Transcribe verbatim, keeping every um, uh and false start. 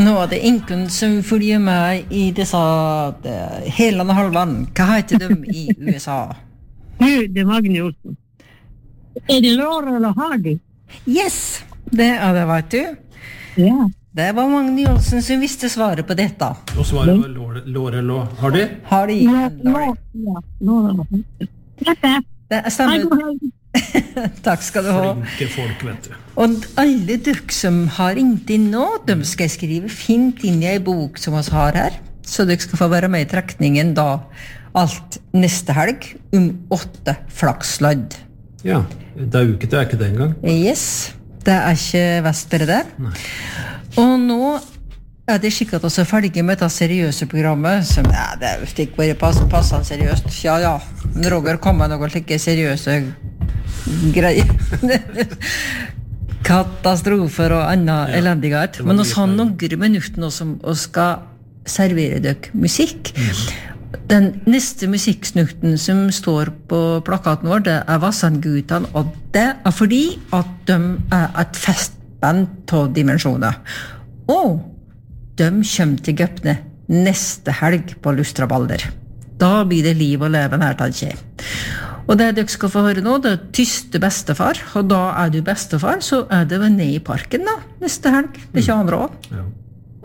Nå er det ingen som følger med I disse hele halvan. Hva heter de I USA? Nu, det er Magne Olsen. Er det Laura eller Hardy? Yes, det er det, vet du. Ja. Det var Magne Olsen som visste svaret på dette. Og svaret var Laura, Laura eller Hardy? Hardy Ja, and Laurie. ja, Laura eller Hardy. Dette. Det er stemmer. Takk skal du ha. Flinke folk, vet du. Og alle dere som har ringt inn nå, de skal jeg skrive fint inn I en bok som vi har her, så dere skal få være med I trekningen da alt neste helg om åtte flakslodd. Ja, det er uke, det er ikke det engang. Yes, det er ikke Vestbre det. Nei. Og nå er det skikkert også ferdig med dette seriøse programmet, som, ja, det er jo ikke bare pass, passende seriøst. Ja, ja, men Roger kommer noen slike seriøse greier. Katastrofer og annen Ja, elendighet. det var Men mye oss har feil. noen minutter nå som vi skal servere dere musikk. Den neste musikksnutten som står på plakaten vår, det er Vassandgutan, og det er fordi at de er et festband av dimensjoner. Og de kommer til Gøpne neste helg på Lustrabalder. Da blir det liv og leven her, tenker jeg. Og det dere skal få høre nå, det er tyste bestefar, og da er du bestefar, så er det vel ned I parken da, neste helg. Det er ikke andre også. Ja.